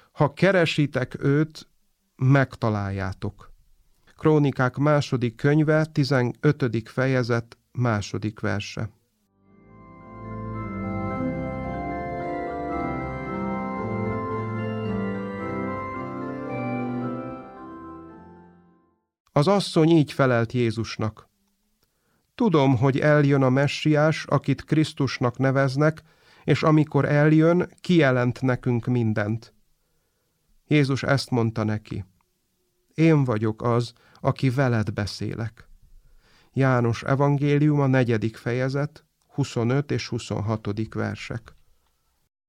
Ha keresitek őt, megtaláljátok. Krónikák 2. könyve, 15. fejezet, 2. verse. Az asszony így felelt Jézusnak: tudom, hogy eljön a Messiás, akit Krisztusnak neveznek, és amikor eljön, kijelent nekünk mindent. Jézus ezt mondta neki: én vagyok az, aki veled beszélek. János evangélium, a 4. fejezet, 25 és 26. versek.